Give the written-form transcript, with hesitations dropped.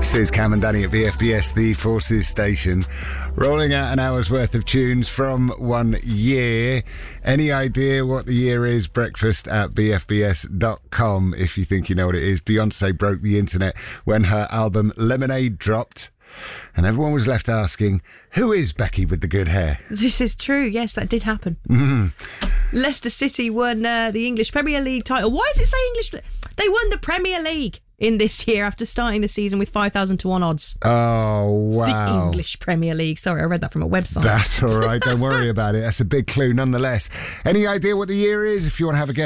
This is Cam and Danny at BFBS, the Forces station, rolling out an hour's worth of tunes from 1 year. Any idea what the year is? Breakfast at BFBS.com if you think you know what it is. Beyonce broke the internet when her album Lemonade dropped. And everyone was left asking, who is Becky with the good hair? This is true. Yes, that did happen. Leicester City won the English Premier League title. Why does it say English? They won the Premier League in this year after starting the season with 5,000 to 1 odds. Oh, wow. The English Premier League. Sorry, I read that from a website. That's all right. Don't worry about it. That's a big clue nonetheless. Any idea what the year is? If you want to have a guess,